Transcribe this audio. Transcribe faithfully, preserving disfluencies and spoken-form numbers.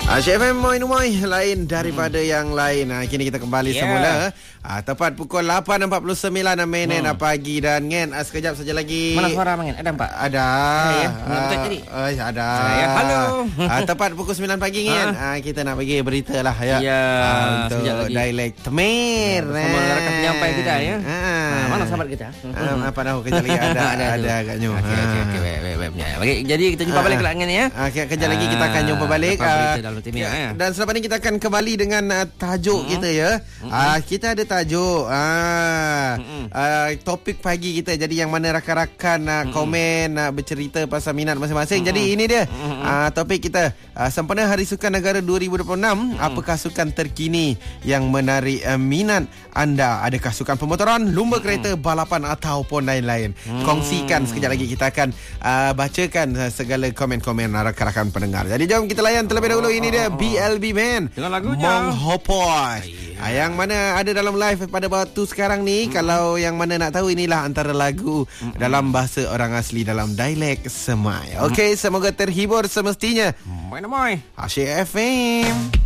Asyik F M Moi Numoy lain daripada hmm. yang lain. Ha, kini kita kembali yeah. semula. Ha, tepat pukul lapan empat puluh sembilan minit hmm. pagi dan ngen ha, sekejap saja lagi. Mana suara Mangen? Ada empat? Ada. Ya, ha, tadi. Uh, ada. Saya, halo. Ha, tepat pukul sembilan pagi ngen. Ha, kita nak bagi berita lah ya. Ya. Ha, untuk dialek Temir. Ya, sama eh. rakan penyampai kita ya. Ha. Ha, mana sahabat kita? Ha, apa tahu kejap lagi ada ada, ada agaknya. Okey okey okey. Baik baik baik. Baik, jadi kita jumpa ha. balik lah ngen ya. Ha, kejap lagi kita akan jumpa balik. Timir, ya, ya. Dan selepas ini kita akan kembali dengan uh, tajuk hmm. kita ya. Hmm. Uh, kita ada tajuk uh, hmm. uh, topik pagi kita. Jadi yang mana rakan-rakan uh, hmm. komen uh, bercerita pasal minat masing-masing. Hmm. Jadi ini dia uh, topik kita. Uh, sempena Hari Sukan Negara dua ribu dua puluh enam, hmm. apakah sukan terkini yang menarik uh, minat anda? Adakah sukan pemotoran, lumba kereta, hmm. balapan ataupun lain-lain? Hmm. Kongsikan sekejap lagi. Kita akan uh, bacakan uh, segala komen-komen rakan-rakan pendengar. Jadi jom kita layan terlebih dahulu. Ini dia B L B Man dengan lagunya Mong Hopoi. Yeah. Yang mana ada dalam live pada waktu sekarang ni. Mm-hmm. Kalau yang mana nak tahu, inilah antara lagu mm-hmm. dalam bahasa orang asli dalam dialek Semai. Okey, semoga terhibur semestinya. Moi moi. Asyik F M.